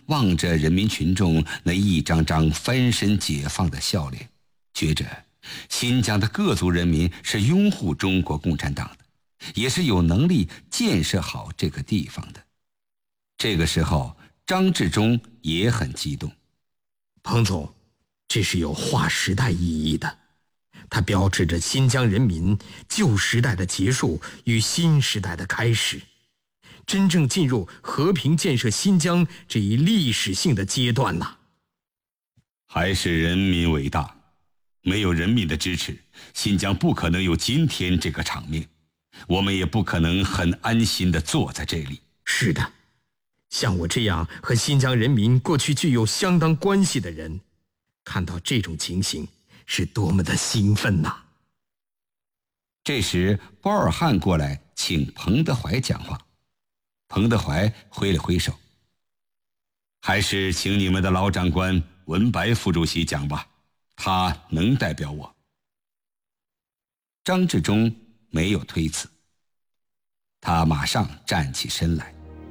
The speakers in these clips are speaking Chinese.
望着人民群众那一张张翻身解放的笑脸，觉着新疆的各族人民是拥护中国共产党的，也是有能力建设好这个地方的。这个时候，张治中也很激动。 彭总，这是有划时代意义的，它标志着新疆人民旧时代的结束与新时代的开始，真正进入和平建设新疆这一历史性的阶段呐。 还是人民伟大，没有人民的支持，新疆不可能有今天这个场面，我们也不可能很安心地坐在这里。 是的，像我这样和新疆人民过去具有相当关系的人，看到这种情形是多么的兴奋呐！ 这时包尔汉过来请彭德怀讲话，彭德怀挥了挥手，还是请你们的老长官文白副主席讲吧，他能代表我。张治中没有推辞，他马上站起身来。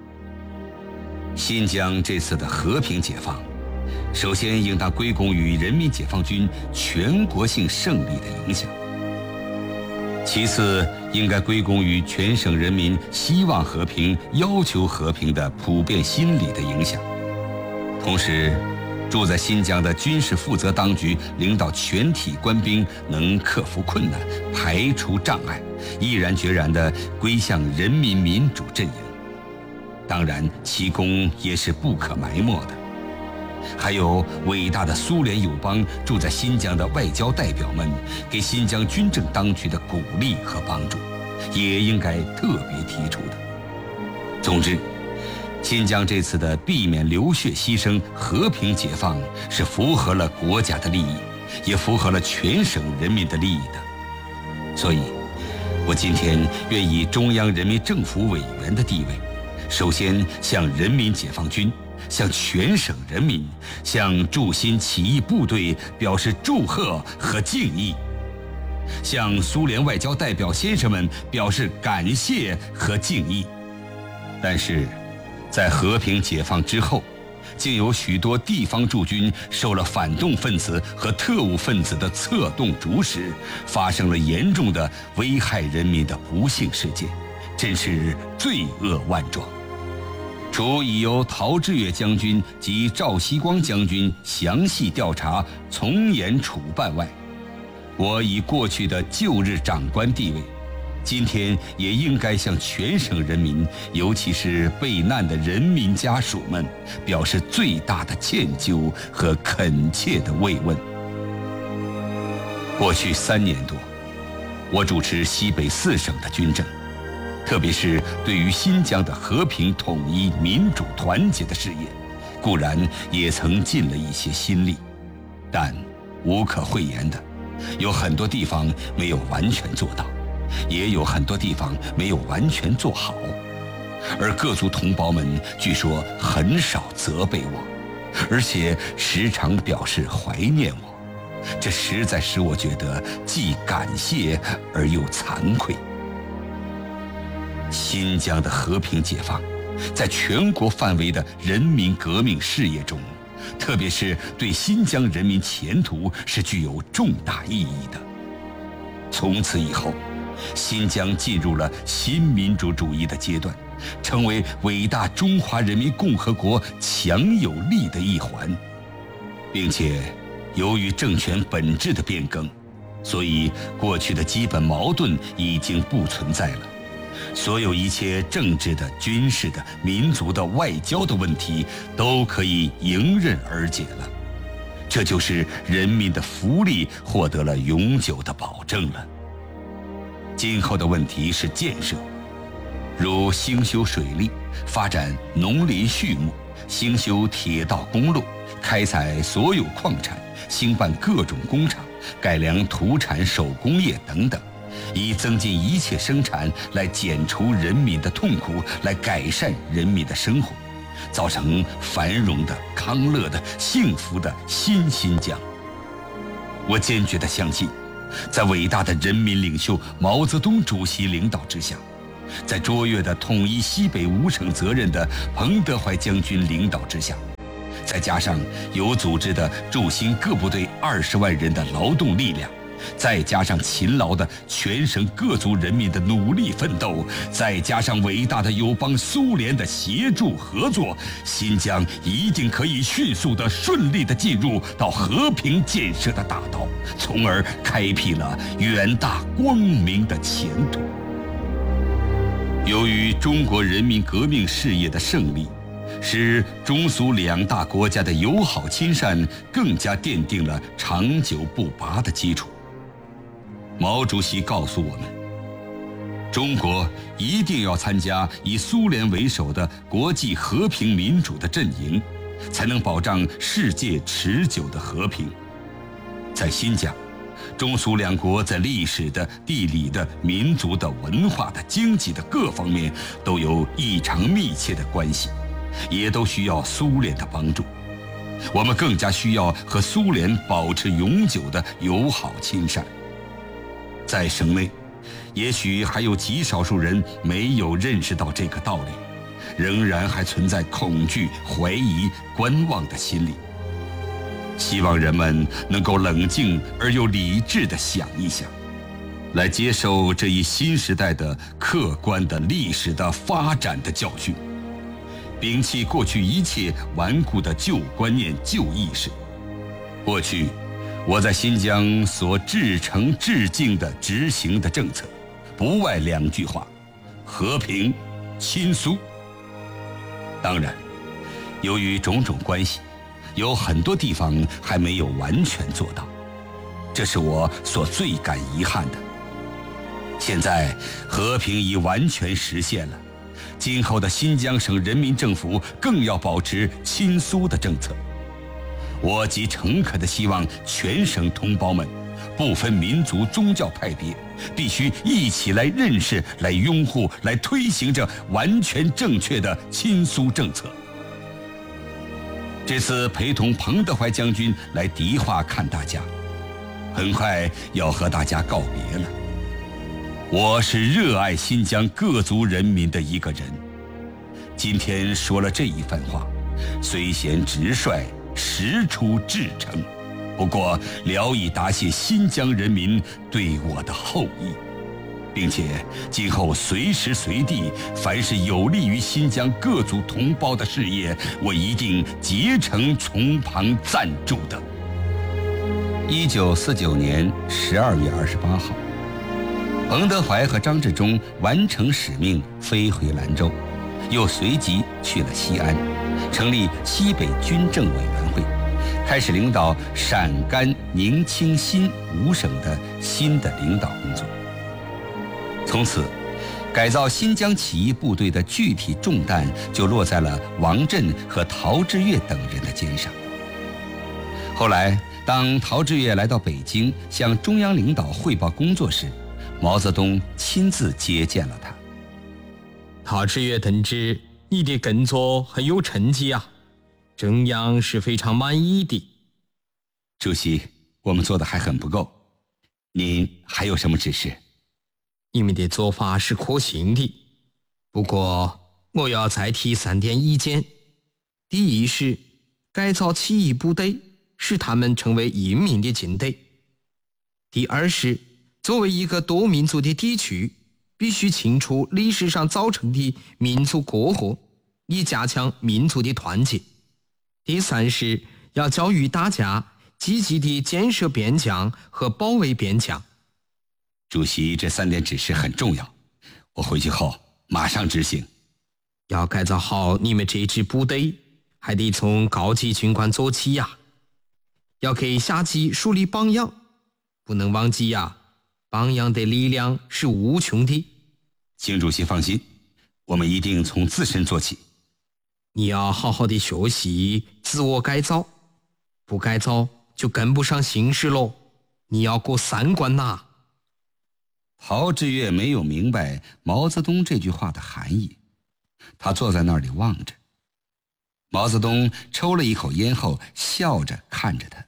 新疆这次的和平解放，首先应当归功于人民解放军全国性胜利的影响，其次应该归功于全省人民希望和平、要求和平的普遍心理的影响。同时，驻在新疆的军事负责当局领导全体官兵能克服困难，排除障碍，毅然决然地归向人民民主阵营。当然，其功也是不可埋没的。还有伟大的苏联友邦住在新疆的外交代表们给新疆军政当局的鼓励和帮助，也应该特别提出的。总之，新疆这次的避免流血牺牲、和平解放是符合了国家的利益，也符合了全省人民的利益的。所以，我今天愿以中央人民政府委员的地位，首先向人民解放军、向全省人民、向驻新起义部队表示祝贺和敬意，向苏联外交代表先生们表示感谢和敬意。但是，在和平解放之后，竟有许多地方驻军受了反动分子和特务分子的策动主使，发生了严重的危害人民的不幸事件，真是罪恶万状。除已由陶峙岳将军及赵锡光将军详细调查、从严处办外，我以过去的旧日长官地位，今天也应该向全省人民，尤其是被难的人民家属们，表示最大的歉疚和恳切的慰问。过去3年多，我主持西北4省的军政，特别是对于新疆的和平统一、民主团结的事业，固然也曾尽了一些心力，但无可讳言的，有很多地方没有完全做到，也有很多地方没有完全做好，而各族同胞们据说很少责备我，而且时常表示怀念我，这实在使我觉得既感谢而又惭愧。新疆的和平解放，在全国范围的人民革命事业中，特别是对新疆人民前途是具有重大意义的。从此以后，新疆进入了新民主主义的阶段，成为伟大中华人民共和国强有力的一环，并且由于政权本质的变更，所以过去的基本矛盾已经不存在了。所有一切政治的、军事的、民族的、外交的问题都可以迎刃而解了，这就是人民的福利获得了永久的保证了。今后的问题是建设，如兴修水利、发展农林畜牧、兴修铁道公路、开采所有矿产、兴办各种工厂、改良土产手工业等等，以增进一切生产，来减除人民的痛苦，来改善人民的生活，造成繁荣的、康乐的、幸福的新新疆。我坚决地相信，在伟大的人民领袖毛泽东主席领导之下，在卓越的统一西北5省责任的彭德怀将军领导之下， 再加上有组织的驻新各部队20万人的劳动力量，再加上勤劳的全省各族人民的努力奋斗，再加上伟大的友邦苏联的协助合作，新疆一定可以迅速的、顺利的进入到和平建设的大道，从而开辟了远大光明的前途。由于中国人民革命事业的胜利，使中苏两大国家的友好亲善更加奠定了长久不拔的基础。毛主席告诉我们，中国一定要参加以苏联为首的国际和平民主的阵营，才能保障世界持久的和平。在新疆，中苏两国在历史的、地理的、民族的、文化的、经济的各方面都有异常密切的关系，也都需要苏联的帮助。我们更加需要和苏联保持永久的友好亲善。在省内，也许还有极少数人没有认识到这个道理，仍然还存在恐惧、怀疑、观望的心理。希望人们能够冷静而又理智地想一想，来接受这一新时代的客观的历史的发展的教训，摒弃过去一切顽固的旧观念、旧意识。过去我在新疆所至诚至敬地执行的政策，不外2句话：和平、亲苏。当然，由于种种关系，有很多地方还没有完全做到，这是我所最感遗憾的。现在和平已完全实现了，今后的新疆省人民政府更要保持亲苏的政策。我极诚恳地希望全省同胞们，不分民族、宗教派别，必须一起来认识、来拥护、来推行这完全正确的亲苏政策。这次陪同彭德怀将军来迪化看大家，很快要和大家告别了。我是热爱新疆各族人民的一个人，今天说了这一番话，虽嫌直率，实出至诚，不过聊以答谢新疆人民对我的厚意，并且今后随时随地，凡是有利于新疆各族同胞的事业，我一定竭诚从旁赞助的。1949年12月28号，彭德怀和张治中完成使命，飞回兰州，又随即去了西安，成立西北军政委员会，开始领导陕甘宁清新5省的新的领导工作。从此，改造新疆起义部队的具体重担就落在了王震和陶峙岳等人的肩上。后来，当陶峙岳来到北京向中央领导汇报工作时，毛泽东亲自接见了他。 陶峙岳同志，你的工作很有成绩啊，中央是非常满意的。 主席，我们做的还很不够，您还有什么指示？ 你们的做法是可行的，不过我要再提3点意见。第一是改造起义部队，使他们成为英明的军队。第二是作为一个多民族的地区，必须清除历史上造成的民族隔阂，以加强民族的团结。第三是要教育大家积极地建设边疆和保卫边疆。 主席，这3点指示很重要，我回去后马上执行。 要改造好你们这支部队，还得从高级军官做起呀。要给下级树立榜样，不能忘记呀，榜样的力量是无穷的。 请主席放心，我们一定从自身做起。 你要好好的学习，自我改造，不改造就跟不上形势喽。你要过3关呐。 陶峙岳没有明白毛泽东这句话的含义，他坐在那里望着。毛泽东抽了一口烟后，笑着看着他。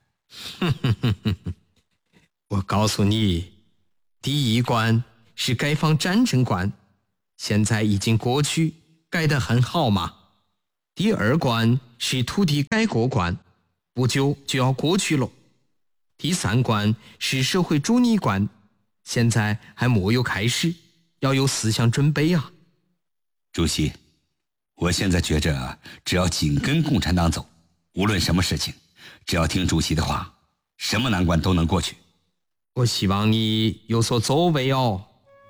我告诉你，第1关是改放战争观，现在已经过去，改得很好嘛。 第2关是土地改革关，不久就要过去了。第3关是社会主义关，现在还没有开始，要有思想准备啊。 主席，我现在觉着只要紧跟共产党走，无论什么事情，只要听主席的话，什么难关都能过去。 我希望你有所作为哦。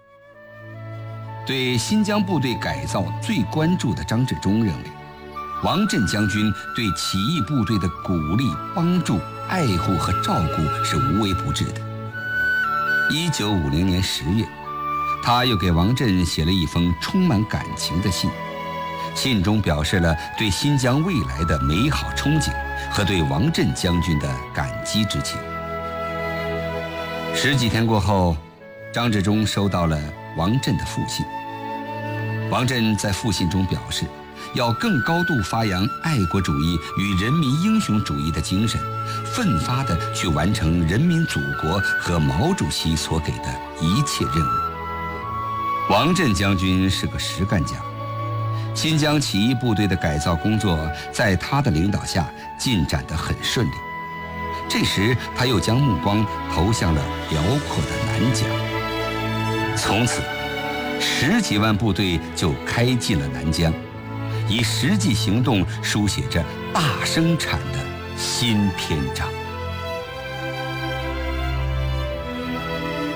对新疆部队改造最关注的张治中认为，王震将军对起义部队的鼓励、帮助、爱护和照顾是无微不至的。1950年10月，他又给王震写了一封充满感情的信，信中表示了对新疆未来的美好憧憬和对王震将军的感激之情。10几天过后，张治中收到了王震的复信。王震在复信中表示，要更高度发扬爱国主义与人民英雄主义的精神，奋发地去完成人民祖国和毛主席所给的一切任务。王震将军是个实干家，新疆起义部队的改造工作在他的领导下进展得很顺利。这时他又将目光投向了辽阔的南疆，从此10几万部队就开进了南疆，以实际行动书写着大生产的新篇章。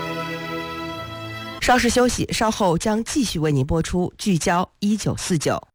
稍事休息，稍后将继续为您播出《聚焦1949》。